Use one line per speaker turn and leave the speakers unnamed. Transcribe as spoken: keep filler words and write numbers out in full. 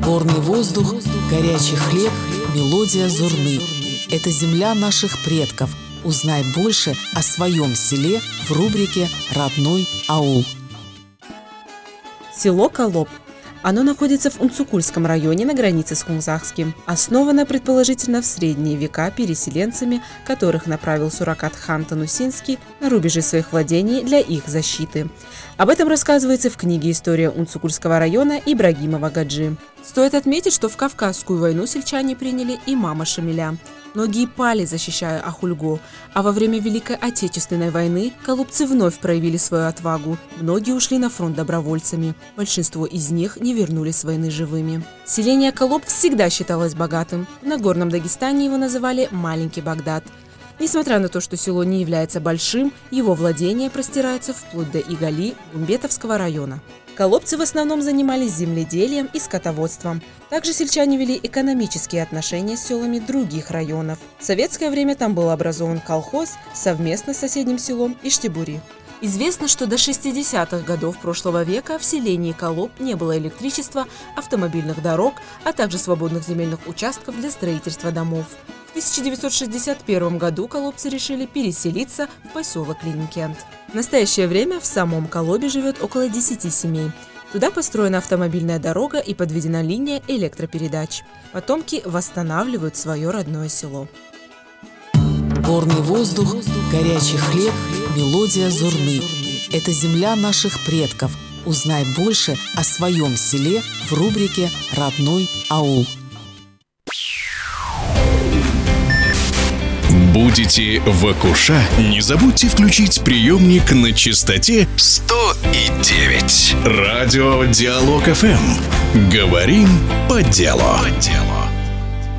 Горный воздух, горячий хлеб, мелодия зурны. Это земля наших предков. Узнай больше о своем селе в рубрике «Родной аул».
Село Колоб. Оно находится в Унцукульском районе на границе с Кунзахским. Основано, предположительно, в средние века переселенцами, которых направил Суракат-хан Танусинский на рубежи своих владений для их защиты. Об этом рассказывается в книге «История Унцукульского района» Ибрагимова Гаджи. Стоит отметить, что в Кавказскую войну сельчане приняли имама Шамиля. Многие пали, защищая Ахульго, а во время Великой Отечественной войны колобцы вновь проявили свою отвагу. Многие ушли на фронт добровольцами. Большинство из них не вернулись с войны живыми. Селение Колоб всегда считалось богатым. В Нагорном Дагестане его называли «Маленький Багдад». Несмотря на то, что село не является большим, его владения простираются вплоть до Игали, Гумбетовского района. Колобцы в основном занимались земледелием и скотоводством. Также сельчане вели экономические отношения с селами других районов. В советское время там был образован колхоз совместно с соседним селом Иштибури. Известно, что до шестидесятых годов прошлого века в селении Колоб не было электричества, автомобильных дорог, а также свободных земельных участков для строительства домов. В тысяча девятьсот шестьдесят первом году колобцы решили переселиться в поселок Ленинкент. В настоящее время в самом Колобе живет около десяти семей. Туда построена автомобильная дорога и подведена линия электропередач. Потомки восстанавливают свое родное село.
Горный воздух, горячий хлеб, мелодия зурны. Это земля наших предков. Узнай больше о своем селе в рубрике «Родной аул».
Будете в Акуша? Не забудьте включить приемник на частоте сто и девять. Радио Диалог эф эм. Говорим по делу. По делу.